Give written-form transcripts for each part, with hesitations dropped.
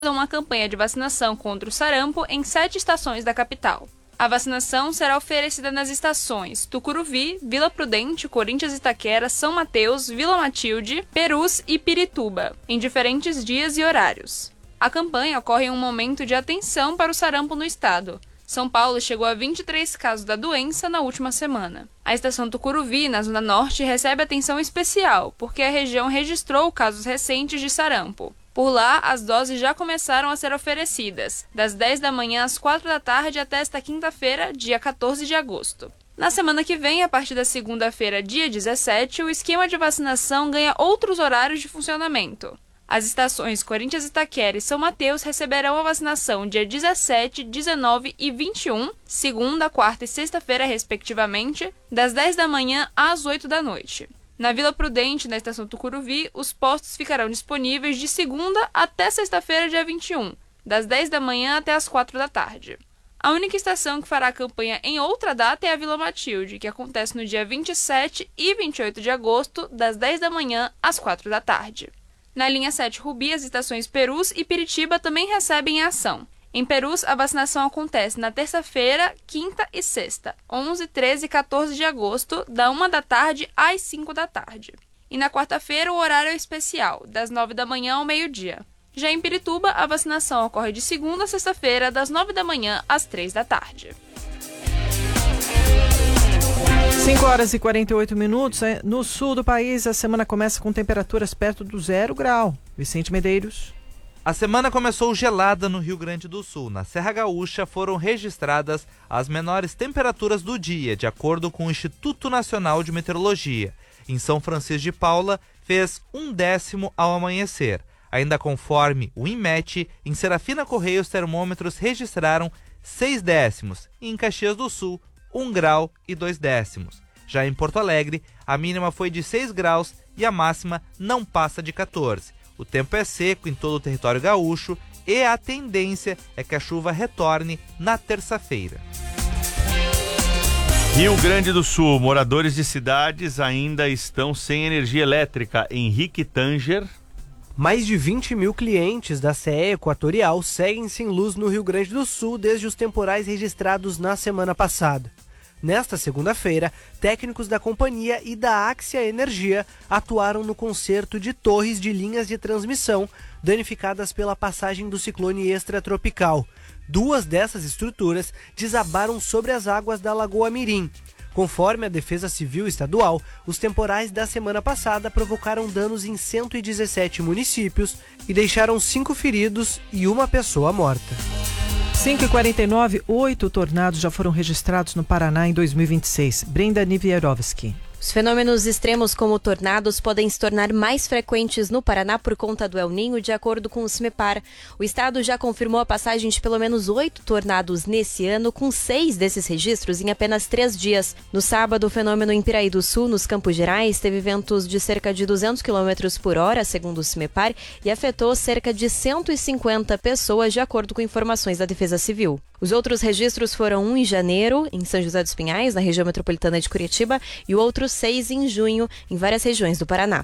uma campanha de vacinação contra o sarampo em 7 estações da capital. A vacinação será oferecida nas estações Tucuruvi, Vila Prudente, Corinthians Itaquera, São Mateus, Vila Matilde, Perus e Pirituba, em diferentes dias e horários. A campanha ocorre em um momento de atenção para o sarampo no estado. São Paulo chegou a 23 casos da doença na última semana. A estação Tucuruvi, na Zona Norte, recebe atenção especial, porque a região registrou casos recentes de sarampo. Por lá, as doses já começaram a ser oferecidas, das 10 da manhã às 4 da tarde até esta quinta-feira, dia 14 de agosto. Na semana que vem, a partir da segunda-feira, dia 17, o esquema de vacinação ganha outros horários de funcionamento. As estações Corinthians Itaquera e São Mateus receberão a vacinação dia 17, 19 e 21, segunda, quarta e sexta-feira, respectivamente, das 10 da manhã às 8 da noite. Na Vila Prudente, na estação Tucuruvi, os postos ficarão disponíveis de segunda até sexta-feira, dia 21, das 10 da manhã até as 4 da tarde. A única estação que fará a campanha em outra data é a Vila Matilde, que acontece no dia 27 e 28 de agosto, das 10 da manhã às 4 da tarde. Na linha 7 Rubi, as estações Perus e Piritiba também recebem a ação. Em Perus, a vacinação acontece na terça-feira, quinta e sexta, 11, 13 e 14 de agosto, da 1 da tarde às 5 da tarde. E na quarta-feira, o horário é especial, das 9 da manhã ao meio-dia. Já em Pirituba, a vacinação ocorre de segunda a sexta-feira, das 9 da manhã às 3 da tarde. 5 horas e 48 minutos. No sul do país, a semana começa com temperaturas perto do 0 grau. Vicente Medeiros. A semana começou gelada no Rio Grande do Sul. Na Serra Gaúcha foram registradas as menores temperaturas do dia, de acordo com o Instituto Nacional de Meteorologia. Em São Francisco de Paula, fez 1/10 ao amanhecer. Ainda conforme o INMET, em Serafina Correia os termômetros registraram 6/10 e em Caxias do Sul, 1 grau e 2/10. Já em Porto Alegre, a mínima foi de 6 graus e a máxima não passa de 14. O tempo é seco em todo o território gaúcho e a tendência é que a chuva retorne na terça-feira. Rio Grande do Sul, moradores de cidades ainda estão sem energia elétrica. Henrique Tanger. Mais de 20 mil clientes da CE Equatorial seguem sem luz no Rio Grande do Sul desde os temporais registrados na semana passada. Nesta segunda-feira, técnicos da companhia e da Axia Energia atuaram no conserto de torres de linhas de transmissão danificadas pela passagem do ciclone extratropical. 2 dessas estruturas desabaram sobre as águas da Lagoa Mirim. Conforme a Defesa Civil Estadual, os temporais da semana passada provocaram danos em 117 municípios e deixaram 5 feridos e 1 pessoa morta. 5h49, 8 tornados já foram registrados no Paraná em 2026. Brenda Nivierovski. Os fenômenos extremos como tornados podem se tornar mais frequentes no Paraná por conta do El Niño, de acordo com o CIMEPAR. O estado já confirmou a passagem de pelo menos 8 tornados nesse ano, com 6 desses registros em apenas 3 dias. No sábado, o fenômeno em Piraí do Sul, nos Campos Gerais, teve ventos de cerca de 200 km por hora, segundo o CIMEPAR, e afetou cerca de 150 pessoas, de acordo com informações da Defesa Civil. Os outros registros foram um em janeiro, em São José dos Pinhais, na região metropolitana de Curitiba, e o outro 6 em junho, em várias regiões do Paraná.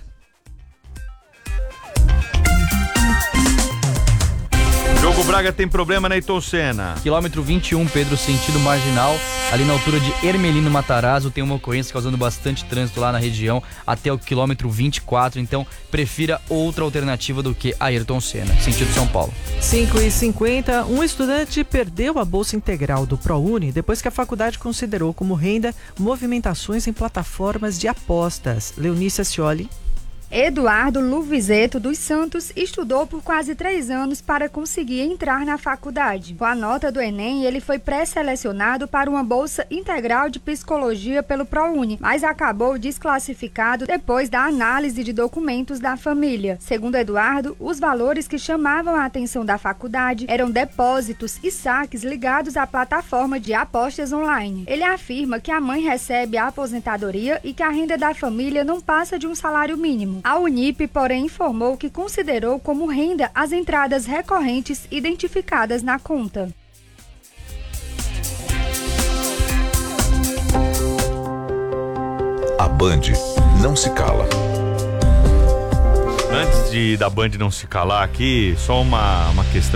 Diogo Braga tem problema na Ayrton Senna. Quilômetro 21, Pedro, sentido marginal, ali na altura de Ermelino Matarazzo, tem uma ocorrência causando bastante trânsito lá na região, até o quilômetro 24, então prefira outra alternativa do que Ayrton Senna, sentido São Paulo. 5h50, um estudante perdeu a bolsa integral do ProUni depois que a faculdade considerou como renda movimentações em plataformas de apostas. Leonícia Scioli. Eduardo Luvizeto dos Santos estudou por quase 3 anos para conseguir entrar na faculdade. Com a nota do Enem, ele foi pré-selecionado para uma bolsa integral de psicologia pelo ProUni, mas acabou desclassificado depois da análise de documentos da família. Segundo Eduardo, os valores que chamavam a atenção da faculdade eram depósitos e saques ligados à plataforma de apostas online. Ele afirma que a mãe recebe a aposentadoria e que a renda da família não passa de um salário mínimo. A Unip, porém, informou que considerou como renda as entradas recorrentes identificadas na conta. A Band não se cala. Antes da Band não se calar aqui, só uma questão